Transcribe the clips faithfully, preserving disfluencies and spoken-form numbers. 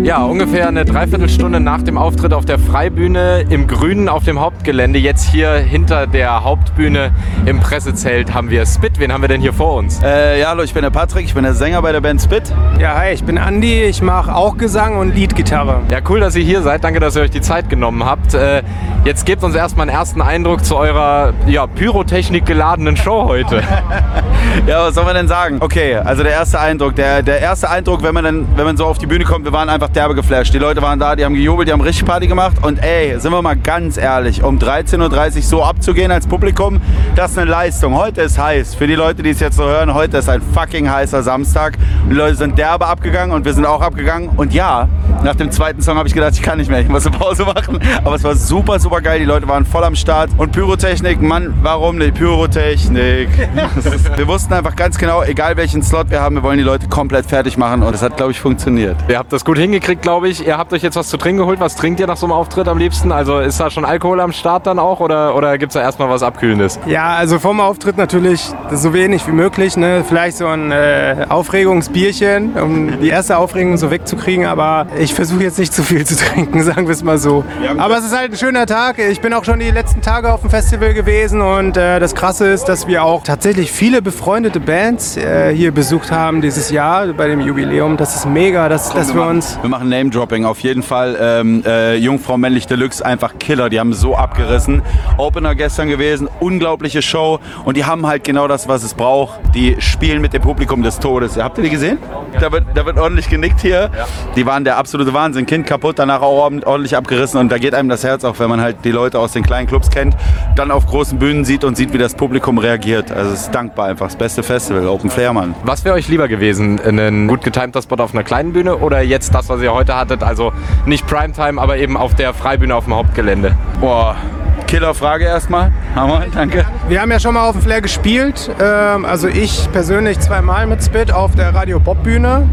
Ja, ungefähr eine Dreiviertelstunde nach dem Auftritt auf der Freibühne im Grünen auf dem Hauptgelände, jetzt hier hinter der Hauptbühne im Pressezelt haben wir Spit. Wen haben wir denn hier vor uns? Äh, ja, hallo, ich bin der Patrick, ich bin der Sänger bei der Band Spit. Ja, hi, ich bin Andi, ich mache auch Gesang und Leadgitarre. Ja, cool, dass ihr hier seid. Danke, dass ihr euch die Zeit genommen habt. Äh, jetzt gebt uns erstmal einen ersten Eindruck zu eurer ja, Pyrotechnik geladenen Show heute. Ja, was soll man denn sagen? Okay, also der erste Eindruck, der, der erste Eindruck, wenn man dann, wenn man so auf die Bühne kommt, wir waren einfach derbe geflasht. Die Leute waren da, die haben gejubelt, die haben richtig Party gemacht und ey, sind wir mal ganz ehrlich, um dreizehn Uhr dreißig so abzugehen als Publikum, das ist eine Leistung. Heute ist heiß. Für die Leute, die es jetzt so hören, heute ist ein fucking heißer Samstag. Und die Leute sind derbe abgegangen und wir sind auch abgegangen. Und ja, nach dem zweiten Song habe ich gedacht, ich kann nicht mehr, ich muss eine Pause machen. Aber es war super, super geil. Die Leute waren voll am Start. Und Pyrotechnik, Mann, warum nicht? Pyrotechnik. Wir wussten einfach ganz genau, egal welchen Slot wir haben, wir wollen die Leute komplett fertig machen. Und das hat, glaube ich, funktioniert. Ihr habt das gut hingekriegt, glaube ich. Ihr habt euch jetzt was zu trinken geholt. Was trinkt ihr nach so einem Auftritt am liebsten? Also ist da schon Alkohol am Start dann auch oder, oder gibt es da erstmal was Abkühlendes? Ja, also vom Auftritt natürlich so wenig wie möglich. Ne? Vielleicht so ein äh, Aufregungsbierchen, um die erste Aufregung so wegzukriegen. Aber ich versuche jetzt nicht zu viel zu trinken, sagen wir es mal so. Aber es ist halt ein schöner Tag. Ich bin auch schon die letzten Tage auf dem Festival gewesen. Und äh, das Krasse ist, dass wir auch tatsächlich viele befreundete Bands äh, hier besucht haben dieses Jahr bei dem Jubiläum. Das ist mega, dass, Komm, dass wir, wir machen, uns... wir machen Name-Dropping. Auf jeden Fall ähm, äh, Jungfrau Männlich Deluxe, einfach Killer. Die haben so abgerissen. Opener gestern gewesen, unglaubliche Show. Und die haben halt genau das, was es braucht. Die spielen mit dem Publikum des Todes. Habt ihr die gesehen? Da wird, da wird ordentlich genickt hier. Ja. Die waren der absolute Wahnsinn. Kind kaputt, danach auch ordentlich abgerissen. Und da geht einem das Herz auf, wenn man halt die Leute aus den kleinen Clubs kennt, dann auf großen Bühnen sieht und sieht, wie das Publikum reagiert. Also es ist dankbar einfach. Das beste Festival, Open Flair, Mann. Was wäre euch lieber gewesen? Ein gut getimter Spot auf einer kleinen Bühne oder jetzt das, was ihr heute hattet? Also nicht Primetime, aber eben auf der Freibühne auf dem Hauptgelände. Boah. Killer-Frage erstmal. Hammer, danke. Wir haben ja schon mal auf dem Flair gespielt. Ähm, also ich persönlich zweimal mit Spit auf der Radio Bob Bühne.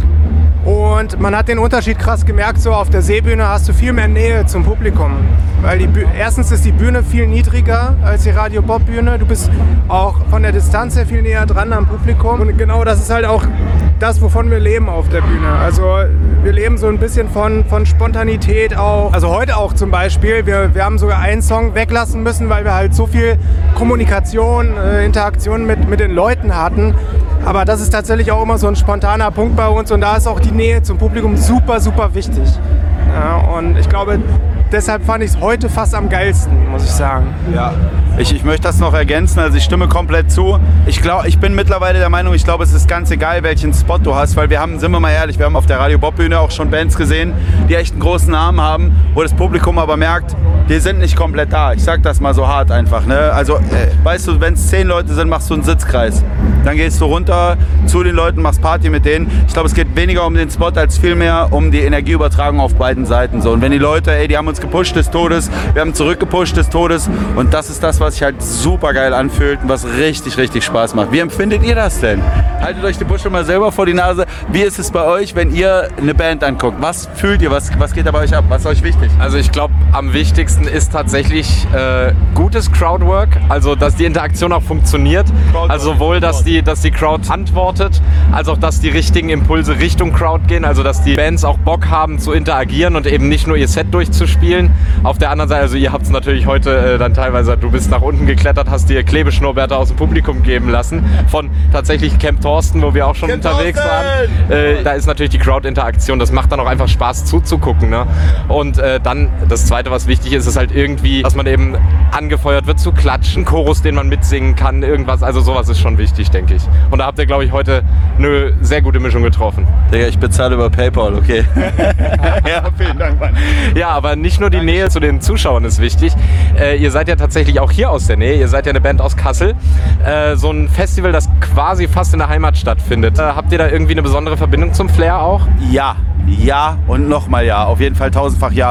Und man hat den Unterschied krass gemerkt, so auf der Seebühne hast du viel mehr Nähe zum Publikum. Weil die Büh- erstens ist die Bühne viel niedriger als die Radio Bob Bühne. Du bist auch von der Distanz her viel näher dran am Publikum. Und genau das ist halt auch das, wovon wir leben auf der Bühne. Also wir leben so ein bisschen von, von Spontanität auch. Also heute auch zum Beispiel. Wir, wir haben sogar einen Song weglassen müssen, weil wir halt so viel Kommunikation, äh, Interaktion mit, mit den Leuten hatten. Aber das ist tatsächlich auch immer so ein spontaner Punkt bei uns und da ist auch die Nähe zum Publikum super, super wichtig. Ja, und ich glaube, deshalb fand ich es heute fast am geilsten, muss ich sagen. Ja, ich, ich möchte das noch ergänzen, also ich stimme komplett zu. Ich, glaub, ich bin mittlerweile der Meinung, ich glaube, es ist ganz egal, welchen Spot du hast, weil wir haben, sind wir mal ehrlich, wir haben auf der Radio Bob Bühne auch schon Bands gesehen, die echt einen großen Namen haben, wo das Publikum aber merkt, die sind nicht komplett da. Ich sag das mal so hart einfach. Ne? Also, äh, weißt du, wenn es zehn Leute sind, machst du einen Sitzkreis. Dann gehst du runter zu den Leuten, machst Party mit denen. Ich glaube, es geht weniger um den Spot als vielmehr um die Energieübertragung auf beiden Seiten. So. Und wenn die Leute, ey, die haben uns gepusht des Todes, wir haben zurückgepusht des Todes und das ist das, was sich halt super geil anfühlt und was richtig, richtig Spaß macht. Wie empfindet ihr das denn? Haltet euch die Pusche mal selber vor die Nase. Wie ist es bei euch, wenn ihr eine Band anguckt? Was fühlt ihr? Was, was geht da bei euch ab? Was ist euch wichtig? Also ich glaube, am wichtigsten ist tatsächlich äh, gutes Crowdwork, also dass die Interaktion auch funktioniert. Crowdwork. Also sowohl, dass die, dass die Crowd antwortet, als auch, dass die richtigen Impulse Richtung Crowd gehen, also dass die Bands auch Bock haben zu interagieren und eben nicht nur ihr Set durchzuspielen. Auf der anderen Seite, also ihr habt es natürlich heute äh, dann teilweise, du bist nach unten geklettert, hast dir Klebeschnurrbärte aus dem Publikum geben lassen, von tatsächlich Camp Thorsten, wo wir auch schon Camp unterwegs Thorsten! waren. Äh, da ist natürlich die Crowd-Interaktion, das macht dann auch einfach Spaß zuzugucken. Ne? Und äh, dann das Zweite, was wichtig ist, ist halt irgendwie, dass man eben angefeuert wird zu klatschen, Chorus, den man mitsingen kann, irgendwas, also sowas ist schon wichtig, denke ich. Und da habt ihr, glaube ich, heute eine sehr gute Mischung getroffen. Digga, ich bezahle über PayPal, okay. Ja, vielen Dank, Mann. Ja, aber nicht nur die Danke. Nähe zu den Zuschauern ist wichtig. Äh, ihr seid ja tatsächlich auch hier aus der Nähe. Ihr seid ja eine Band aus Kassel. Äh, so ein Festival, das quasi fast in der Heimat stattfindet. Äh, habt ihr da irgendwie eine besondere Verbindung zum Flair auch? Ja. Ja und nochmal ja, auf jeden Fall tausendfach ja.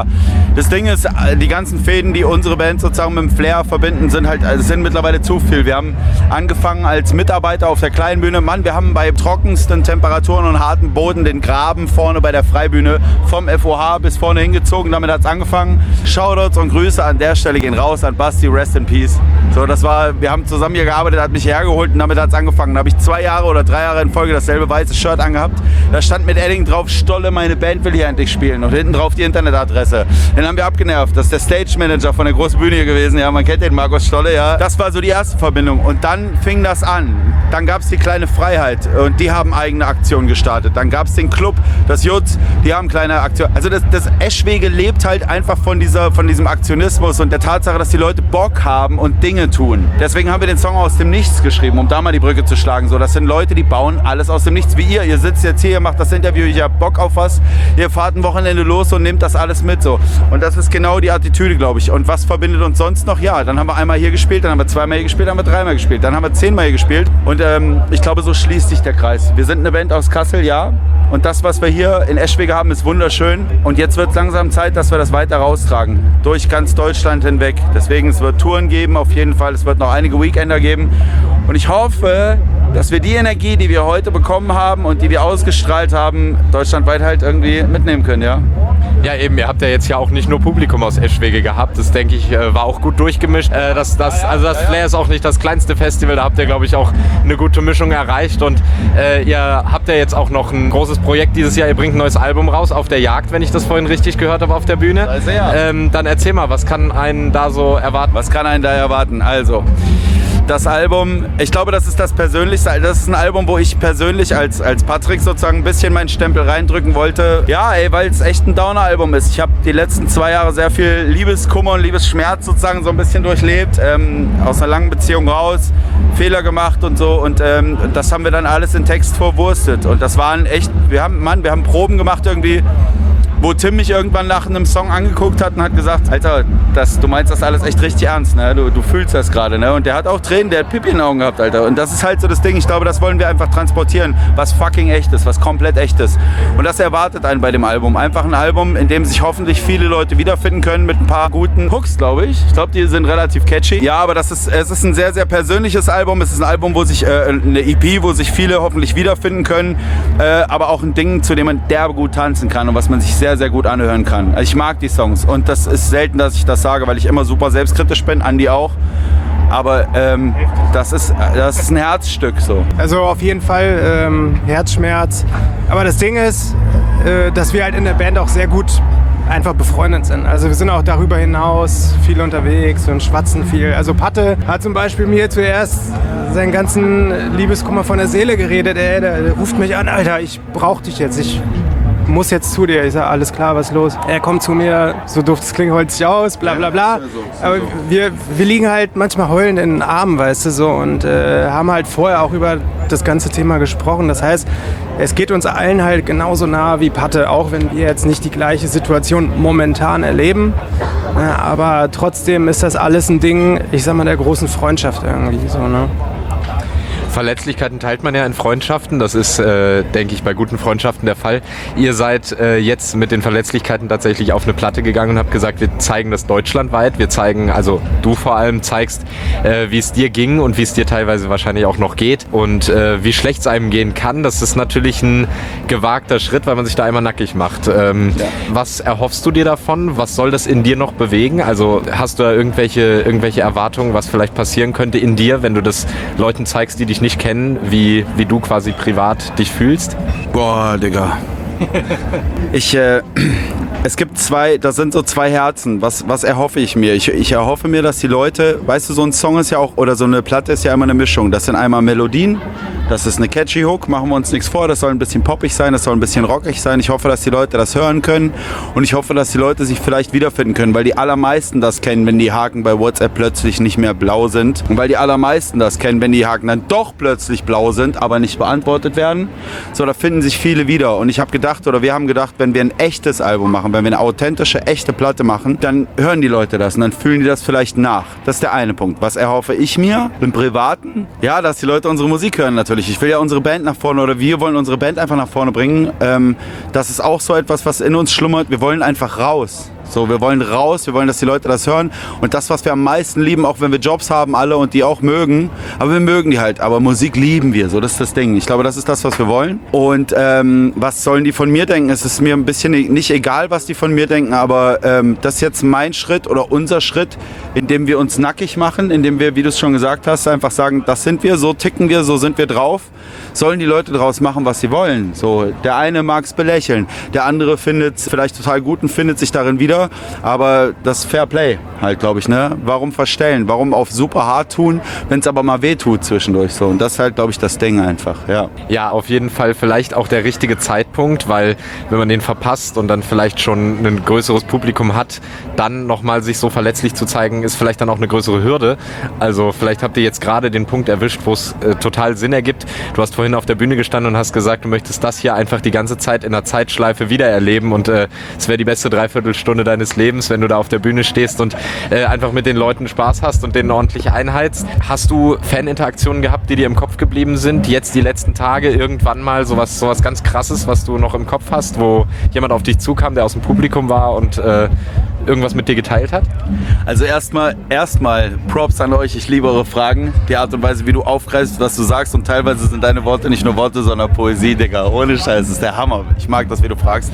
Das Ding ist, die ganzen Fäden, die unsere Band sozusagen mit dem Flair verbinden, sind halt, also sind mittlerweile zu viel. Wir haben angefangen als Mitarbeiter auf der kleinen Bühne. Mann, wir haben bei trockensten Temperaturen und hartem Boden den Graben vorne bei der Freibühne vom F O H bis vorne hingezogen. Damit hat es angefangen. Shoutouts und Grüße an der Stelle gehen raus an Basti, rest in peace. So, das war, wir haben zusammen hier gearbeitet, hat mich hergeholt und damit hat es angefangen. Da habe ich zwei Jahre oder drei Jahre in Folge dasselbe weiße Shirt angehabt. Da stand mit Edding drauf, Stolle, meine Band will hier endlich spielen. Und hinten drauf die Internetadresse. Den haben wir abgenervt. Das ist der Stage Manager von der großen Bühne hier gewesen. Ja, man kennt den Markus Stolle, ja. Das war so die erste Verbindung. Und dann fing das an. Dann gab es die kleine Freiheit und die haben eigene Aktionen gestartet. Dann gab es den Club, das Jutz, die haben kleine Aktionen. Also das, das Eschwege lebt halt einfach von, dieser, von diesem Aktionismus und der Tatsache, dass die Leute Bock haben und Dinge tun. Deswegen haben wir den Song aus dem Nichts geschrieben, um da mal die Brücke zu schlagen. So, das sind Leute, die bauen alles aus dem Nichts. Wie ihr. Ihr sitzt jetzt hier, ihr macht das Interview, ich hab Bock auf was. Ihr fahrt ein Wochenende los und nehmt das alles mit. So. Und das ist genau die Attitüde, glaube ich. Und was verbindet uns sonst noch? Ja, dann haben wir einmal hier gespielt, dann haben wir zweimal hier gespielt, dann haben wir dreimal gespielt, dann haben wir zehnmal hier gespielt. Und ähm, ich glaube, so schließt sich der Kreis. Wir sind eine Band aus Kassel, ja. Und das, was wir hier in Eschwege haben, ist wunderschön. Und jetzt wird es langsam Zeit, dass wir das weiter raustragen. Durch ganz Deutschland hinweg. Deswegen, es wird Touren geben, auf jeden Fall. Es wird noch einige Weekender geben. Und ich hoffe, dass wir die Energie, die wir heute bekommen haben und die wir ausgestrahlt haben, deutschlandweit halt irgendwie mitnehmen können, ja? Ja, eben, ihr habt ja jetzt ja auch nicht nur Publikum aus Eschwege gehabt. Das, denke ich, war auch gut durchgemischt. Äh, das, das, also das Flair ist auch nicht das kleinste Festival. Da habt ihr, glaube ich, auch eine gute Mischung erreicht. Und äh, ihr habt ja jetzt auch noch ein großes Projekt dieses Jahr. Ihr bringt ein neues Album raus, Auf der Jagd, wenn ich das vorhin richtig gehört habe, auf der Bühne. Ähm, dann erzähl mal, was kann einen da so erwarten? Was kann einen da erwarten? Also, das Album, ich glaube, das ist das Persönlichste. Das ist ein Album, wo ich persönlich als, als Patrick sozusagen ein bisschen meinen Stempel reindrücken wollte. Ja, ey, weil es echt ein Downer-Album ist. Ich habe die letzten zwei Jahre sehr viel Liebeskummer und Liebesschmerz sozusagen so ein bisschen durchlebt. Ähm, aus einer langen Beziehung raus, Fehler gemacht und so. Und ähm, das haben wir dann alles in Text verwurstet. Und das waren echt, wir haben, Mann, wir haben Proben gemacht irgendwie, wo Tim mich irgendwann nach einem Song angeguckt hat und hat gesagt, Alter, das, du meinst das alles echt richtig ernst, ne? Du, du fühlst das gerade, ne? Und der hat auch Tränen, der hat Pipi in den Augen gehabt, Alter. Und das ist halt so das Ding, ich glaube, das wollen wir einfach transportieren, was fucking echt ist, was komplett echt ist. Und das erwartet einen bei dem Album. Einfach ein Album, in dem sich hoffentlich viele Leute wiederfinden können mit ein paar guten Hooks, glaube ich. Ich glaube, die sind relativ catchy. Ja, aber das ist, es ist ein sehr, sehr persönliches Album. Es ist ein Album, wo sich, äh, eine E P, wo sich viele hoffentlich wiederfinden können, äh, aber auch ein Ding, zu dem man derbe gut tanzen kann und was man sich sehr sehr, sehr gut anhören kann. Also ich mag die Songs und das ist selten, dass ich das sage, weil ich immer super selbstkritisch bin, Andi auch. Aber ähm, das, ist, das ist ein Herzstück so. Also auf jeden Fall ähm, Herzschmerz. Aber das Ding ist, äh, dass wir halt in der Band auch sehr gut einfach befreundet sind. Also wir sind auch darüber hinaus viel unterwegs und schwatzen viel. Also Patte hat zum Beispiel mir zuerst seinen ganzen Liebeskummer von der Seele geredet. Ey, der, der ruft mich an, Alter, ich brauch dich jetzt. Ich muss jetzt zu dir. Ich sage, alles klar, was ist los? Er kommt zu mir, so doof das klingt, heult sich aus, bla bla bla. Aber wir, wir liegen halt manchmal heulend in den Armen, weißt du, so. Und äh, haben halt vorher auch über das ganze Thema gesprochen. Das heißt, es geht uns allen halt genauso nah wie Patte, auch wenn wir jetzt nicht die gleiche Situation momentan erleben. Ja, aber trotzdem ist das alles ein Ding, ich sag mal, der großen Freundschaft irgendwie, so, ne? Verletzlichkeiten teilt man ja in Freundschaften. Das ist, äh, denke ich, bei guten Freundschaften der Fall. Ihr seid äh, jetzt mit den Verletzlichkeiten tatsächlich auf eine Platte gegangen und habt gesagt, wir zeigen das deutschlandweit. Wir zeigen, also du vor allem zeigst, äh, wie es dir ging und wie es dir teilweise wahrscheinlich auch noch geht und äh, wie schlecht es einem gehen kann. Das ist natürlich ein gewagter Schritt, weil man sich da einmal nackig macht. Ähm, ja. Was erhoffst du dir davon? Was soll das in dir noch bewegen? Also hast du da irgendwelche, irgendwelche Erwartungen, was vielleicht passieren könnte in dir, wenn du das Leuten zeigst, die dich nicht kennen, wie, wie du quasi privat dich fühlst? Boah, Digga. Ich, äh, es gibt zwei, das sind so zwei Herzen. Was, was erhoffe ich mir? Ich, ich erhoffe mir, dass die Leute, weißt du, so ein Song ist ja auch, oder so eine Platte ist ja immer eine Mischung. Das sind einmal Melodien, das ist eine catchy Hook, machen wir uns nichts vor, das soll ein bisschen poppig sein, das soll ein bisschen rockig sein. Ich hoffe, dass die Leute das hören können und ich hoffe, dass die Leute sich vielleicht wiederfinden können, weil die allermeisten das kennen, wenn die Haken bei WhatsApp plötzlich nicht mehr blau sind und weil die allermeisten das kennen, wenn die Haken dann doch plötzlich blau sind, aber nicht beantwortet werden. So, da finden sich viele wieder und ich habe gedacht, oder wir haben gedacht, wenn wir ein echtes Album machen, wenn wir eine authentische, echte Platte machen, dann hören die Leute das und dann fühlen die das vielleicht nach. Das ist der eine Punkt. Was erhoffe ich mir im Privaten? Ja, dass die Leute unsere Musik hören natürlich. Ich will ja unsere Band nach vorne oder wir wollen unsere Band einfach nach vorne bringen. Ähm, das ist auch so etwas, was in uns schlummert. Wir wollen einfach raus. So, wir wollen raus, wir wollen, dass die Leute das hören. Und das, was wir am meisten lieben, auch wenn wir Jobs haben alle und die auch mögen, aber wir mögen die halt. Aber Musik lieben wir, so, das ist das Ding. Ich glaube, das ist das, was wir wollen. Und ähm, was sollen die von mir denken? Es ist mir ein bisschen nicht egal, was die von mir denken, aber ähm, das ist jetzt mein Schritt oder unser Schritt, in dem wir uns nackig machen, in dem wir, wie du es schon gesagt hast, einfach sagen, das sind wir, so ticken wir, so sind wir drauf. Sollen die Leute draus machen, was sie wollen. So, der eine mag es belächeln, der andere findet es vielleicht total gut und findet sich darin wieder. Aber das Fair Play halt, glaube ich, ne? Warum verstellen? Warum auf super hart tun, wenn es aber mal weh tut zwischendurch so? Und das ist halt, glaube ich, das Ding einfach, ja. Ja, auf jeden Fall vielleicht auch der richtige Zeitpunkt, weil wenn man den verpasst und dann vielleicht schon ein größeres Publikum hat, dann nochmal sich so verletzlich zu zeigen, ist vielleicht dann auch eine größere Hürde. Also vielleicht habt ihr jetzt gerade den Punkt erwischt, wo es äh, total Sinn ergibt. Du hast vorhin auf der Bühne gestanden und hast gesagt, du möchtest das hier einfach die ganze Zeit in der Zeitschleife wiedererleben und äh, es wäre die beste Dreiviertelstunde deines Lebens, wenn du da auf der Bühne stehst und äh, einfach mit den Leuten Spaß hast und denen ordentlich einheizt. Hast du Faninteraktionen gehabt, die dir im Kopf geblieben sind? Jetzt die letzten Tage irgendwann mal sowas, sowas ganz Krasses, was du noch im Kopf hast, wo jemand auf dich zukam, der aus dem Publikum war und äh, irgendwas mit dir geteilt hat? Also erstmal, erstmal Props an euch. Ich liebe eure Fragen. Die Art und Weise, wie du aufgreifst, was du sagst, und teilweise sind deine Worte nicht nur Worte, sondern Poesie, Digga. Ohne Scheiß, das ist der Hammer. Ich mag das, wie du fragst.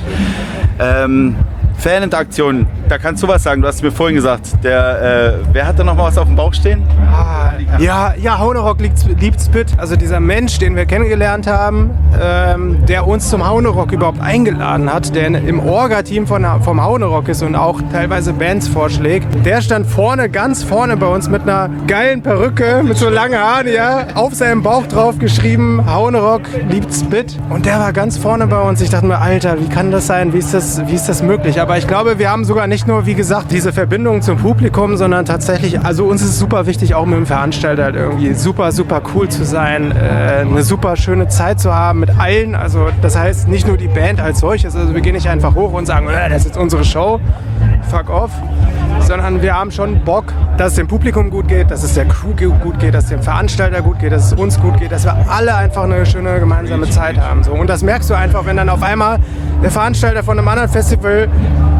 Ähm, Faninteraktion, da kannst du was sagen. Du hast mir vorhin gesagt, der, äh, wer hat da noch mal was auf dem Bauch stehen? Ah, ja, ja, Haunerock liebt, liebt Spit. Also dieser Mensch, den wir kennengelernt haben, ähm, der uns zum Haunerock überhaupt eingeladen hat, der im Orga-Team von, vom Haunerock ist und auch teilweise Bands vorschlägt. Der stand vorne, ganz vorne bei uns mit einer geilen Perücke, mit so langen Haaren, ja, auf seinem Bauch drauf geschrieben, Haunerock liebt Spit. Und der war ganz vorne bei uns. Ich dachte mir, Alter, wie kann das sein? Wie ist das, wie ist das möglich? Aber ich glaube, wir haben sogar nicht nur, wie gesagt, diese Verbindung zum Publikum, sondern tatsächlich, also uns ist super wichtig, auch mit dem Veranstalter halt irgendwie super, super cool zu sein, äh, eine super schöne Zeit zu haben mit allen. Also das heißt, nicht nur die Band als solches, also wir gehen nicht einfach hoch und sagen, äh, das ist jetzt unsere Show, fuck off, sondern wir haben schon Bock, dass es dem Publikum gut geht, dass es der Crew gut geht, dass es dem Veranstalter gut geht, dass es uns gut geht, dass wir alle einfach eine schöne gemeinsame Zeit haben. So. Und das merkst du einfach, wenn dann auf einmal der Veranstalter von einem anderen Festival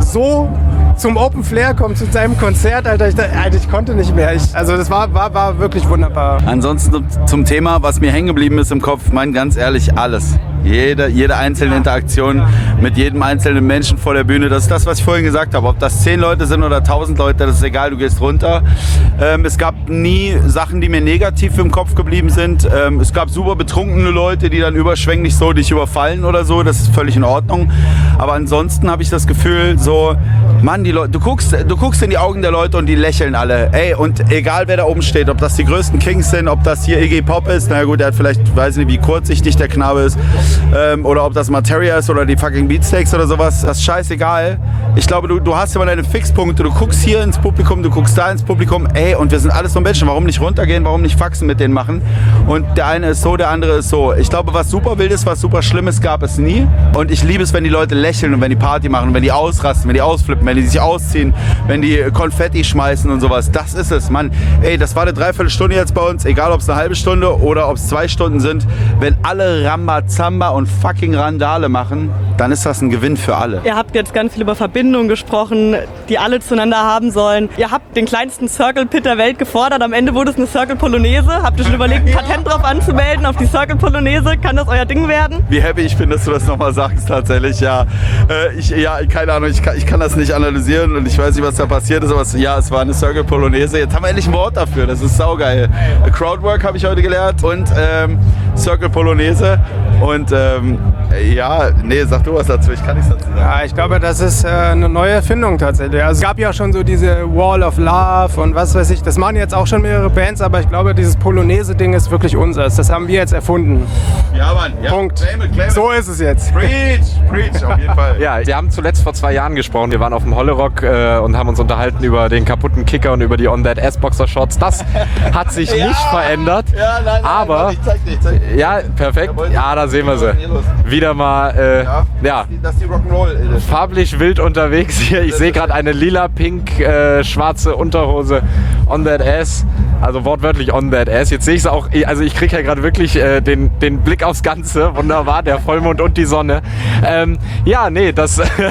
so zum Open Flair kommt, zu seinem Konzert, Alter, ich, Alter, ich konnte nicht mehr. Ich, also das war, war, war wirklich wunderbar. Ansonsten zum Thema, was mir hängen geblieben ist im Kopf, mein ganz ehrlich, alles. Jede, jede einzelne Interaktion mit jedem einzelnen Menschen vor der Bühne, das ist das, was ich vorhin gesagt habe. Ob das zehn Leute sind oder tausend Leute, das ist egal, du gehst runter. Ähm, es gab nie Sachen, die mir negativ im Kopf geblieben sind. Ähm, es gab super betrunkene Leute, die dann überschwänglich so dich überfallen oder so, das ist völlig in Ordnung. Aber ansonsten habe ich das Gefühl, so, Mann, die Leute, du guckst, du guckst in die Augen der Leute und die lächeln alle. Ey, und egal wer da oben steht, ob das die größten Kings sind, ob das hier Iggy Pop ist, na gut, der hat vielleicht, weiß nicht, wie kurzsichtig der Knabe ist, ähm, oder ob das Materia ist oder die fucking Beatsteaks oder sowas, das ist scheißegal. Ich glaube, du, du hast immer deine Fixpunkte, du guckst hier ins Publikum, du guckst da ins Publikum, ey, und wir sind alles so Menschen, warum nicht runtergehen, warum nicht Faxen mit denen machen? Und der eine ist so, der andere ist so. Ich glaube, was super wild ist, was super Schlimmes gab es nie. Und ich liebe es, wenn die Leute lächeln und wenn die Party machen, wenn die ausrasten, wenn die ausflippen, wenn die sich ausziehen, wenn die Konfetti schmeißen und sowas. Das ist es, Mann. Ey, das war eine Dreiviertelstunde jetzt bei uns, egal ob es eine halbe Stunde oder ob es zwei Stunden sind. Wenn alle Rambazamba und fucking Randale machen, dann ist das ein Gewinn für alle. Ihr habt jetzt ganz viel über Verbindungen gesprochen, die alle zueinander haben sollen. Ihr habt den kleinsten Circle Pit der Welt gefordert. Am Ende wurde es eine Circle Polonaise. Habt ihr schon überlegt, ein Patent drauf anzumelden auf die Circle Polonaise? Kann das euer Ding werden? Wie happy ich bin, dass du das nochmal sagst, tatsächlich. Ja, äh, ich, ja keine Ahnung, ich kann, ich kann das nicht analysieren und ich weiß nicht, was da passiert ist, aber es, ja, es war eine Circle Polonaise. Jetzt haben wir endlich ein Wort dafür, das ist saugeil. Crowdwork habe ich heute gelernt und ähm, Circle Polonaise. Und ähm, ja, nee, sag du was dazu, ich kann nichts dazu sagen. Ja, ich glaube, das ist äh, eine neue Erfindung tatsächlich. Also, es gab ja schon so diese Wall of Love und was weiß ich, das machen jetzt auch schon mehrere Bands, aber ich glaube, dieses Polonaise-Ding ist wirklich unseres. Das haben wir jetzt erfunden. Ja, Mann. Ja. Punkt. Claim it, claim it. So ist es jetzt. Preach, preach, auf jeden Fall. Ja, wir haben zuletzt vor zwei Jahren gesprochen. Wir waren auf dem Hollerock äh, und haben uns unterhalten über den kaputten Kicker und über die On That Ass Boxer Shorts. Das hat sich Ja. nicht verändert. Ja, nein, nein, aber nein, ich zeig dir, ich zeig dir. ja, perfekt. Jawohl. Ja, da sehen wir sie. Hier los. Wieder mal äh, Ja, ja. Das ist die, das ist die Rock'n'Roll Edition. Farblich wild unterwegs hier. Ich sehe gerade eine lila, pink, äh, schwarze Unterhose on that ass. Also wortwörtlich on that ass. Jetzt sehe ich es auch, also ich kriege ja gerade wirklich äh, den, den Blick aufs Ganze. Wunderbar, der Vollmond und die Sonne. Ähm, ja, nee, das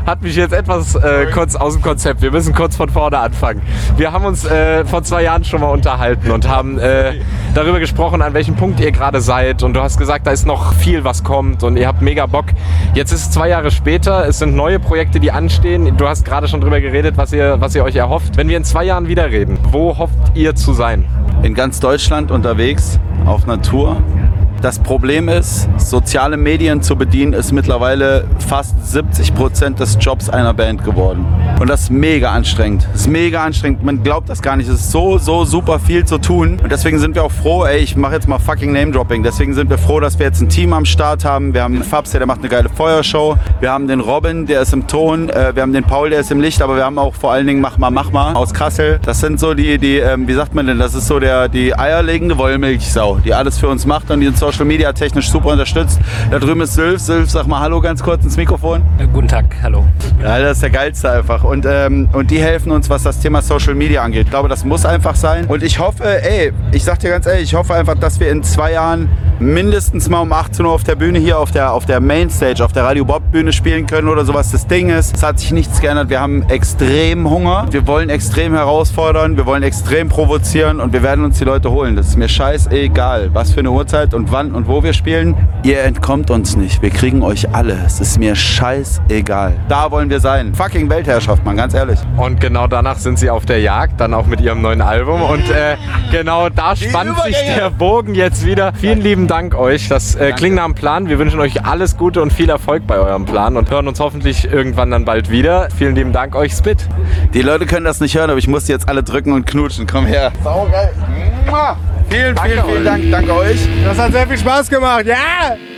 hat mich jetzt etwas äh, kurz aus dem Konzept. Wir müssen kurz von vorne anfangen. Wir haben uns äh, vor zwei Jahren schon mal unterhalten und haben äh, darüber gesprochen, an welchem Punkt ihr gerade seid. Und du hast gesagt, da ist noch viel, was kommt und ihr habt mega Bock. Jetzt ist es zwei Jahre später, es sind neue Projekte, die anstehen. Du hast gerade schon drüber geredet, was ihr, was ihr euch erhofft. Wenn wir in zwei Jahren wieder reden, wo hofft ihr zu sein? In ganz Deutschland unterwegs, auf einer Tour. Das Problem ist, soziale Medien zu bedienen, ist mittlerweile fast siebzig Prozent des Jobs einer Band geworden. Und das ist mega anstrengend. Das ist mega anstrengend. Man glaubt das gar nicht. Es ist so, so super viel zu tun. Und deswegen sind wir auch froh, ey, ich mache jetzt mal fucking Name-Dropping. Deswegen sind wir froh, dass wir jetzt ein Team am Start haben. Wir haben den Fabs, der macht eine geile Feuershow. Wir haben den Robin, der ist im Ton. Wir haben den Paul, der ist im Licht. Aber wir haben auch vor allen Dingen Mach mal, mach mal aus Kassel. Das sind so die, die wie sagt man denn, das ist so der, die eierlegende Wollmilchsau, die alles für uns macht und die uns Social Media technisch super unterstützt. Da drüben ist Sylv. Sylv, sag mal Hallo ganz kurz ins Mikrofon. Äh, guten Tag, hallo. Ja, das ist der Geilste einfach. Und, ähm, und die helfen uns, was das Thema Social Media angeht. Ich glaube, das muss einfach sein. Und ich hoffe, ey, ich sag dir ganz ehrlich, ich hoffe einfach, dass wir in zwei Jahren mindestens mal um achtzehn Uhr auf der Bühne hier auf der, auf der Mainstage, auf der Radio Bob Bühne spielen können oder sowas. Das Ding ist, es hat sich nichts geändert. Wir haben extrem Hunger. Wir wollen extrem herausfordern. Wir wollen extrem provozieren und wir werden uns die Leute holen. Das ist mir scheißegal, was für eine Uhrzeit und wann und wo wir spielen. Ihr entkommt uns nicht. Wir kriegen euch alle. Es ist mir scheißegal. Da wollen wir sein. Fucking Weltherrschaft, Mann, ganz ehrlich. Und genau danach sind sie auf der Jagd, dann auch mit ihrem neuen Album. Und äh, genau da spannt sich der Bogen jetzt wieder. Vielen lieben Dank euch. Das äh, klingt nach einem Plan. Wir wünschen euch alles Gute und viel Erfolg bei eurem Plan und hören uns hoffentlich irgendwann dann bald wieder. Vielen lieben Dank euch, Spit. Die Leute können das nicht hören, aber ich muss die jetzt alle drücken und knutschen. Komm her. Saugeil. Vielen, vielen, vielen Dank. Danke euch. Das hat sehr viel Spaß gemacht. Ja!